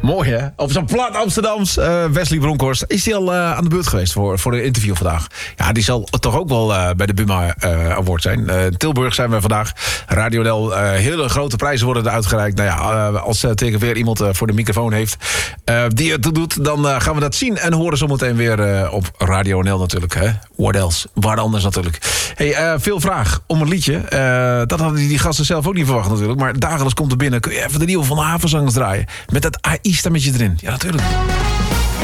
Mooi, hè? Op zo'n plat Amsterdams. Wesley Bronkhorst. Is hij al aan de beurt geweest voor de interview vandaag? Ja, die zal toch ook wel bij de Buma Award zijn. In Tilburg zijn we vandaag. Radio NL, hele grote prijzen worden er uitgereikt. Nou ja, als tegen weer iemand voor de microfoon heeft die het doet, dan gaan we dat zien en horen zometeen weer op Radio NL natuurlijk. Hè? What else? Waar anders natuurlijk. Hey, veel vraag om een liedje. Dat hadden die gasten zelf ook niet verwacht natuurlijk. Maar dagelijks komt er binnen. Kun je even de nieuwe Van de Havenzangers draaien? Met dat AI-stemmetje erin. Ja, natuurlijk.